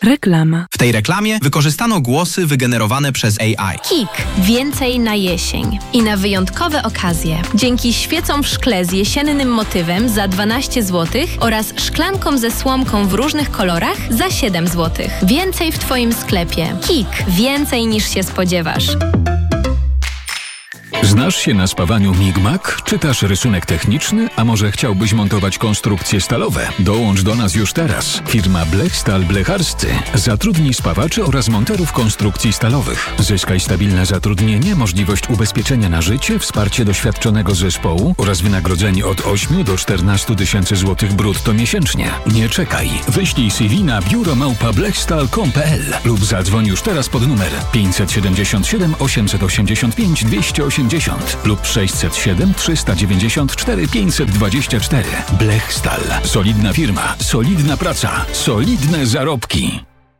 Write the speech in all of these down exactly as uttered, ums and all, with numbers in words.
Reklama. W tej reklamie wykorzystano głosy wygenerowane przez A I. KiK. Więcej na jesień. I na wyjątkowe okazje. Dzięki świecom w szkle z jesiennym motywem za dwanaście złotych oraz szklankom ze słomką w różnych kolorach za siedem złotych. Więcej w Twoim sklepie. KiK. Więcej niż się spodziewasz. Znasz się na spawaniu Migmak? Czytasz rysunek techniczny? A może chciałbyś montować konstrukcje stalowe? Dołącz do nas już teraz. Firma Blechstal Blecharscy zatrudni spawaczy oraz monterów konstrukcji stalowych. Zyskaj stabilne zatrudnienie, możliwość ubezpieczenia na życie, wsparcie doświadczonego zespołu oraz wynagrodzenie od ośmiu do czternastu tysięcy złotych brutto miesięcznie. Nie czekaj. Wyślij C V na biuro małpa blechstal kropka com kropka p l lub zadzwoń już teraz pod numer pięćset siedemdziesiąt siedem osiemset osiemdziesiąt pięć dwieście osiemdziesiąt lub sześćset siedem trzysta dziewięćdziesiąt cztery pięćset dwadzieścia cztery. Blechstal. Solidna firma, solidna praca, solidne zarobki.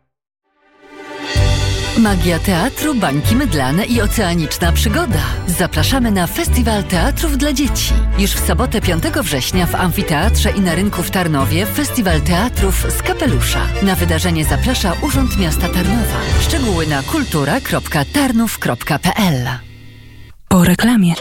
Magia teatru, bańki mydlane i oceaniczna przygoda. Zapraszamy na Festiwal Teatrów dla Dzieci. Już w sobotę piątego września w Amfiteatrze i na rynku w Tarnowie Festiwal Teatrów z Kapelusza. Na wydarzenie zaprasza Urząd Miasta Tarnowa. Szczegóły na kultura kropka tarnów kropka p l. Po reklamie.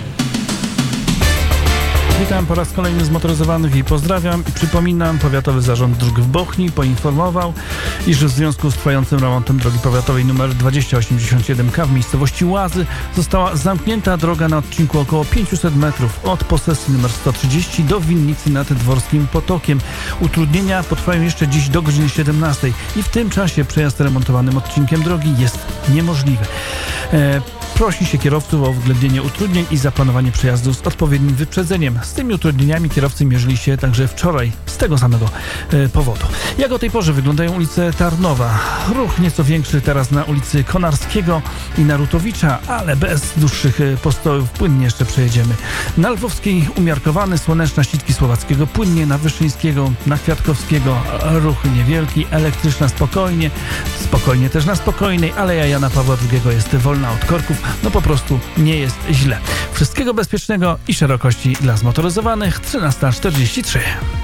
Witam po raz kolejny zmotoryzowanych i pozdrawiam. I przypominam, Powiatowy Zarząd Dróg w Bochni poinformował, iż w związku z trwającym remontem drogi powiatowej nr dwieście osiemdziesiąt jeden K w miejscowości Łazy została zamknięta droga na odcinku około pięćset metrów od posesji nr sto trzydzieści do winnicy nad Dworskim Potokiem. Utrudnienia potrwają jeszcze dziś do godziny siedemnastej i w tym czasie przejazd remontowanym odcinkiem drogi jest niemożliwy. E, prosi się kierowców o uwzględnienie utrudnień i zaplanowanie przejazdu z odpowiednim wyprzedzeniem. Z tymi utrudnieniami kierowcy mierzyli się także wczoraj z tego samego e, powodu. Jak o tej porze wyglądają ulice Tarnowa? Ruch nieco większy teraz na ulicy Konarskiego i Narutowicza, ale bez dłuższych e, postojów. Płynnie jeszcze przejedziemy. Na Lwowskiej umiarkowany, Słoneczna, Ścitki Słowackiego płynnie, na Wyszyńskiego, na Kwiatkowskiego ruch niewielki, Elektryczna spokojnie, spokojnie też na Spokojnej, Aleja Jana Pawła drugiego jest wolna od korków. No po prostu nie jest źle. Wszystkiego bezpiecznego i szerokości dla zmotoryzowanych. trzynasta czterdzieści trzy.